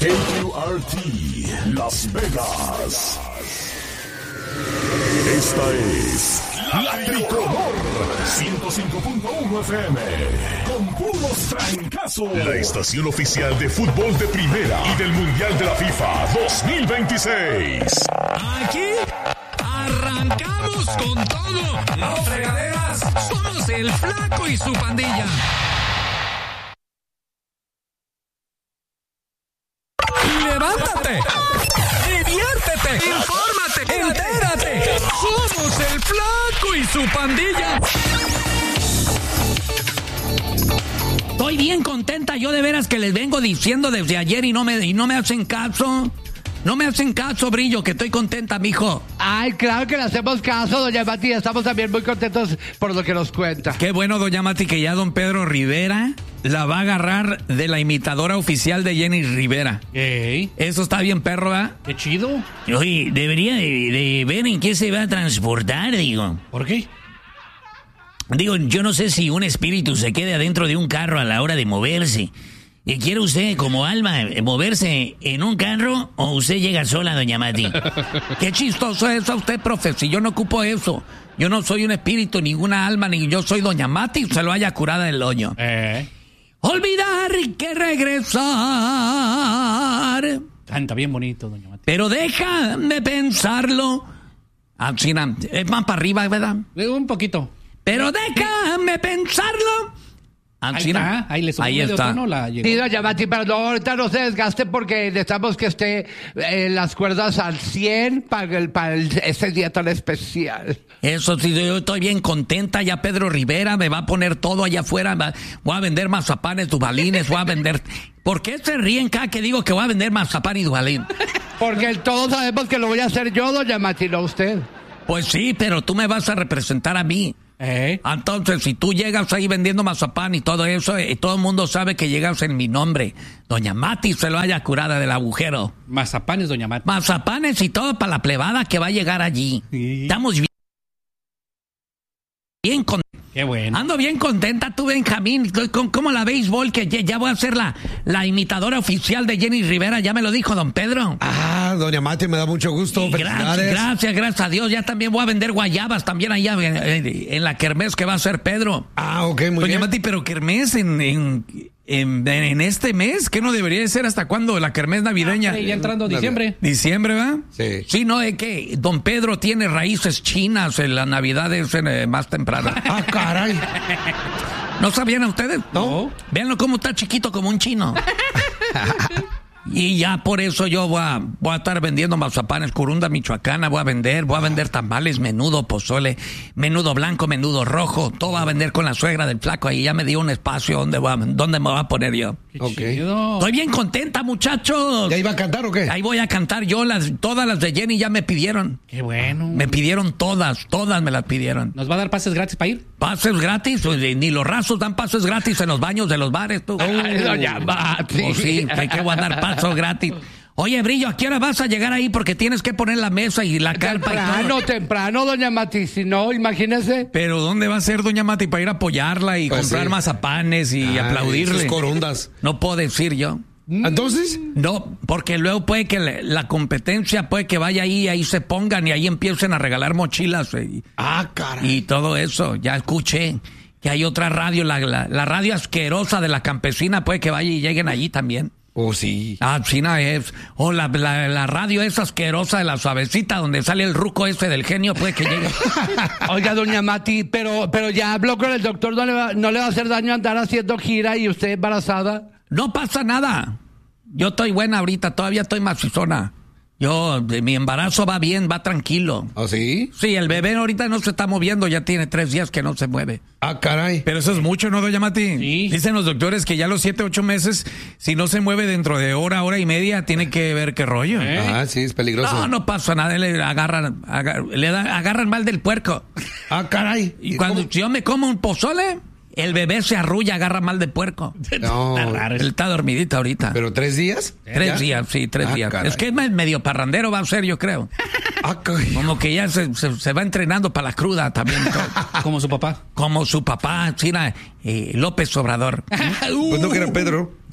KQRT Las Vegas. Esta es La Tricolor 105.1 FM con puros trancazos. La estación oficial de fútbol de primera y del Mundial de la FIFA 2026. Aquí arrancamos con todo. No fregaderas, somos el Flaco y su pandilla. ¡Levántate! ¡Diviértete! ¡Infórmate! ¡Entérate! ¡Somos el Flaco y su pandilla! Estoy bien contenta, yo de veras que les vengo diciendo desde ayer y no me hacen caso. No me hacen caso, Brillo, que estoy contenta, mijo. Ay, claro que le hacemos caso, doña Mati. Estamos también muy contentos por lo que nos cuenta. Qué bueno, doña Mati, que ya don Pedro Rivera la va a agarrar de la imitadora oficial de Jenny Rivera. Ey. Eso está bien, perro, ¿verdad? Qué chido. Oye, debería de ver en qué se va a transportar, digo. ¿Por qué? Digo, yo no sé si un espíritu se quede adentro de un carro a la hora de moverse. ¿Y quiere usted, como alma, moverse en un carro o usted llega sola, doña Mati? Qué chistoso es eso usted, profe, si yo no ocupo eso. Yo no soy un espíritu, ninguna alma, ni yo soy doña Mati, se lo haya curada del hoyo. Olvidar que regresar. Canta bien bonito, doña Mati. Pero deja de pensarlo. China, es más para arriba, ¿verdad? Un poquito. Pero déjame pensarlo. Ahí le ahí está. Sí, doña Mati, pero no, ahorita no se desgaste porque necesitamos que esté las cuerdas al 100 para ese día tan especial. Eso sí, yo estoy bien contenta. Ya Pedro Rivera me va a poner todo allá afuera. Voy a vender mazapanes, dubalines, voy a vender... ¿Por qué se ríen cada que digo que voy a vender mazapán y dubalín? Porque todos sabemos que lo voy a hacer yo, doña Mati, no usted. Pues sí, pero tú me vas a representar a mí. Entonces, si tú llegas ahí vendiendo mazapán y todo eso, todo el mundo sabe que llegas en mi nombre. Doña Mati se lo haya curada del agujero. Mazapanes, doña Mati. Mazapanes y todo para la plebada que va a llegar allí. Sí. Estamos bien contentos. Qué bueno. Ando bien contenta, tú, Benjamín. Como la béisbol, que ya voy a ser la imitadora oficial de Jenny Rivera. Ya me lo dijo don Pedro. Doña Mati, me da mucho gusto. Gracias a Dios. Ya también voy a vender guayabas también allá en la kermés que va a hacer Pedro. Ok, muy bien. Doña Mati, pero kermés en este mes, ¿qué no debería de ser hasta cuándo? La kermés navideña. Ya entrando diciembre. ¿Diciembre, va? Sí. Sí, no, es que don Pedro tiene raíces chinas, en la Navidad es más temprana. Caray. ¿No sabían ustedes? No. Véanlo cómo está chiquito como un chino. Y ya por eso yo voy a estar vendiendo mazapanes, Curunda Michoacana, voy a vender tamales, menudo, pozole, menudo blanco, menudo rojo, todo va a vender con la suegra del Flaco. Ahí ya me dio un espacio donde me voy a poner yo. Estoy bien contenta, muchachos. ¿Ya iba a cantar o qué? Ahí voy a cantar yo, todas las de Jenny ya me pidieron. Qué bueno. Me pidieron todas me las pidieron. ¿Nos va a dar pases gratis para ir? ¿Pases gratis? Ni los rasos dan pases gratis en los baños de los bares, tú. Doña Mati. Oh, sí, que voy a dar pasos gratis. Oye, Brillo, ¿a qué hora vas a llegar ahí? Porque tienes que poner la mesa y la carpa y todo. Temprano, doña Mati. Si no, imagínese. Pero ¿dónde va a ser doña Mati para ir a apoyarla y comprar mazapanes y aplaudirle? Esas corundas. No puedo decir yo. ¿Entonces? No, porque luego puede que la competencia puede que vaya ahí se pongan y ahí empiecen a regalar mochilas. Caray. Y todo eso. Ya escuché que hay otra radio, la radio asquerosa de la campesina, puede que vaya y lleguen allí también. Oh, sí. China es. La radio esa asquerosa de la suavecita donde sale el ruco ese del genio, puede que llegue. Oiga, doña Mati, pero ya habló con el doctor, no le va a hacer daño andar haciendo gira y usted embarazada. No pasa nada. Yo estoy buena ahorita, todavía estoy macizona. Mi embarazo va bien, va tranquilo. ¿Ah, sí? Sí, el bebé ahorita no se está moviendo, ya tiene 3 días que no se mueve. Caray. Pero eso es mucho, ¿no, doña Mati? Sí. Dicen los doctores que ya a los 7, 8 meses, si no se mueve dentro de hora y media, tiene que ver qué rollo. Sí, es peligroso. No pasa nada, le agarran mal del puerco. Caray. Y cuando yo me como un pozole, el bebé se arrulla, agarra mal de puerco. No. Está raro. Él está dormidito ahorita. ¿Pero 3 días? 3 días, sí, 3 días. Caray. Es que es medio parrandero, va a ser, yo creo. Como que ya se va entrenando para la cruda también. Como su papá. Como su papá, China, López Obrador. Pues no que era Pedro.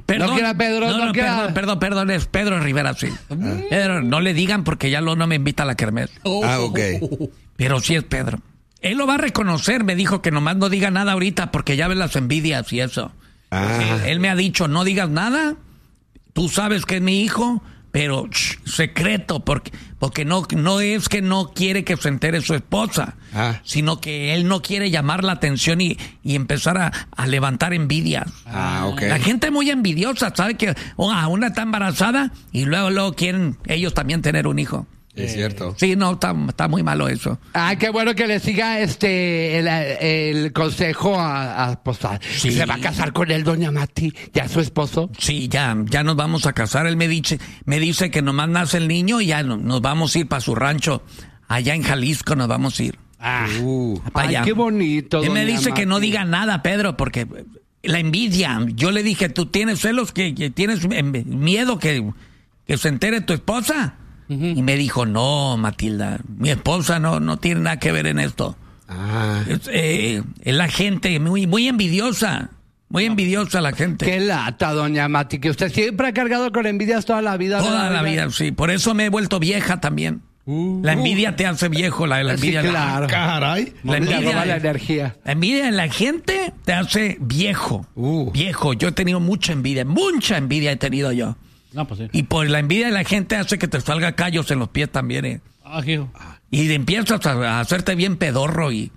Perdón. No quiera Pedro, no quiera. Perdón, es Pedro Rivera, sí. Pedro, no le digan porque ya no me invita a la kermés. Ok. Pero sí es Pedro. Él lo va a reconocer, me dijo que nomás no diga nada ahorita porque ya ves las envidias y eso. Él me ha dicho, no digas nada, tú sabes que es mi hijo, pero secreto, porque no es que no quiere que se entere su esposa, sino que él no quiere llamar la atención y empezar a levantar envidias. Ok. La gente es muy envidiosa, ¿sabe? Que una está embarazada y luego quieren ellos también tener un hijo. Es cierto. Sí, no, está muy malo eso. Qué bueno que le siga el consejo a esposar. Sí. ¿Se va a casar con él, doña Mati? ¿Ya su esposo? Sí, ya nos vamos a casar. Él me dice que nomás nace el niño y ya nos vamos a ir para su rancho. Allá en Jalisco nos vamos a ir. Ay, qué bonito. Él me doña dice que no Mati. diga nada, Pedro, porque la envidia. Yo le dije, ¿tú tienes celos que tienes miedo que se entere tu esposa? Y me dijo, no, Matilda, mi esposa no tiene nada que ver en esto. Es la gente muy envidiosa. Muy envidiosa la gente. Qué lata, doña Mati, que usted siempre ha cargado con envidias toda la vida. Toda la vida, sí. Por eso me he vuelto vieja también. La envidia te hace viejo, la envidia. Sí, claro. Caray. La Le roba envidia, la energía. la envidia en la gente te hace viejo. Viejo. Yo he tenido mucha envidia he tenido yo. No, pues sí. Y por la envidia de la gente hace que te salga callos en los pies también. Hijo. Y empiezas a hacerte bien pedorro y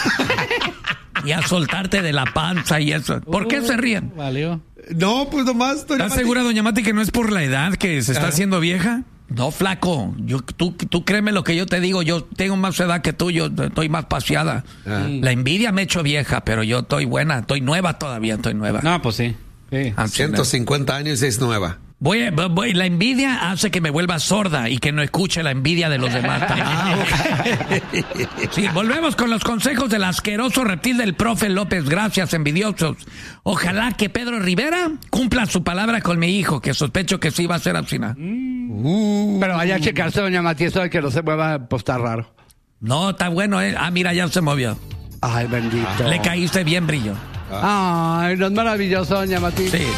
a soltarte de la panza y eso. ¿Por qué se ríen? Valió. No, pues nomás. ¿Estás segura, doña Mati, que no es por la edad que se está haciendo vieja? No, flaco. Tú créeme lo que yo te digo. Yo tengo más edad que tú. Yo estoy más paseada. La envidia me ha hecho vieja, pero yo estoy buena. Estoy nueva todavía. Estoy nueva. No, pues sí. Sí. 150 años y es nueva. La envidia hace que me vuelva sorda y que no escuche la envidia de los demás. Sí, volvemos con los consejos del asqueroso reptil del profe López. Gracias, envidiosos. Ojalá que Pedro Rivera cumpla su palabra con mi hijo, que sospecho que sí va a ser así. Pero vaya a checarse, doña Mati, eso de que no se mueva, pues está raro. No, está bueno, ¿eh? Mira, ya se movió. Ay, bendito. Le caíste bien, brillo. Ay, no es maravilloso, doña Mati. Sí.